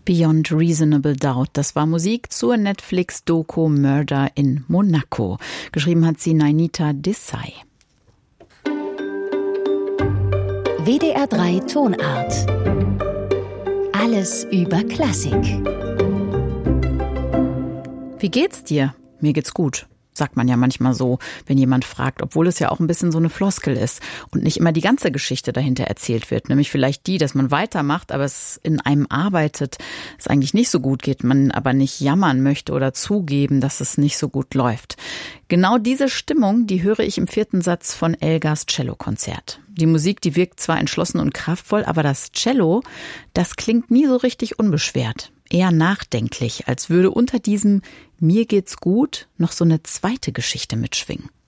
Beyond Reasonable Doubt. Das war Musik zur Netflix-Doku Murder in Monaco. Geschrieben hat sie Nainita Desai. WDR 3 Tonart. Alles über Klassik. Wie geht's dir? Mir geht's gut. Sagt man ja manchmal so, wenn jemand fragt, obwohl es ja auch ein bisschen so eine Floskel ist und nicht immer die ganze Geschichte dahinter erzählt wird. Nämlich vielleicht die, dass man weitermacht, aber es in einem arbeitet, es eigentlich nicht so gut geht, man aber nicht jammern möchte oder zugeben, dass es nicht so gut läuft. Genau diese Stimmung, die höre ich im 4. Satz von Elgars Cellokonzert. Die Musik, die wirkt zwar entschlossen und kraftvoll, aber das Cello, das klingt nie so richtig unbeschwert. Eher nachdenklich, als würde unter diesem »Mir geht's gut« noch so eine zweite Geschichte mitschwingen.